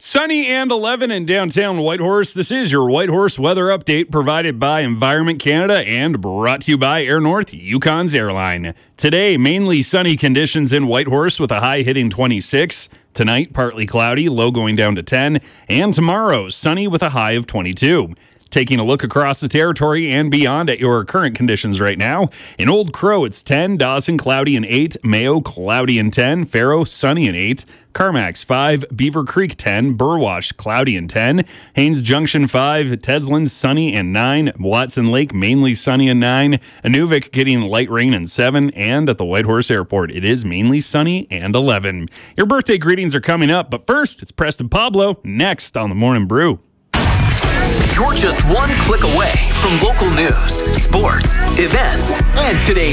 Sunny and 11 in downtown Whitehorse. This is your Whitehorse weather update provided by Environment Canada and brought to you by Air North, Yukon's airline. Today, mainly sunny conditions in Whitehorse with a high hitting 26. Tonight, partly cloudy, low going down to 10. And tomorrow, sunny with a high of 22. Taking a look across the territory and beyond at your current conditions right now. In Old Crow, it's 10. Dawson, cloudy and 8. Mayo, cloudy and 10. Faro, sunny and 8. Carmack's 5. Beaver Creek, 10. Burwash, cloudy and 10. Haines Junction, 5. Teslin, sunny and 9. Watson Lake, mainly sunny and 9. Inuvik, getting light rain and 7. And at the Whitehorse Airport, it is mainly sunny and 11. Your birthday greetings are coming up, but first, it's Preston Pablo, next on the Morning Brew. You're just one click away from local news, sports, events, and today's